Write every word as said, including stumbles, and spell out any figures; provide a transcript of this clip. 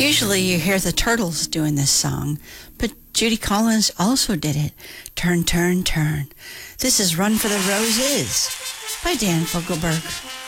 Usually you hear the Turtles doing this song, but Judy Collins also did it. Turn, turn, turn. This is Run for the Roses by Dan Fogelberg.